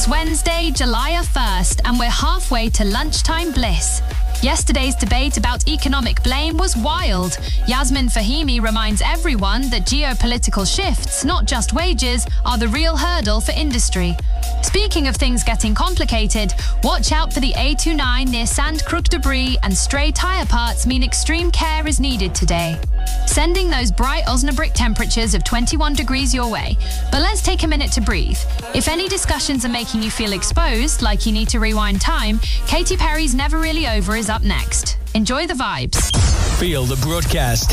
It's Wednesday, July 1st, and we're halfway to lunchtime bliss. Yesterday's debate about economic blame was wild. Yasmin Fahimi reminds everyone that geopolitical shifts, not just wages, are the real hurdle for industry. Speaking of things getting complicated, watch out for the A29 near Sandkrug debris, and stray tyre parts mean extreme care is needed today. Sending those bright Osnabrück temperatures of 21 degrees your way. But let's take a minute to breathe. If any discussions are making you feel exposed, like you need to rewind time, Katy Perry's Never Really Over is up next. Enjoy the vibes. Feel the broadcast.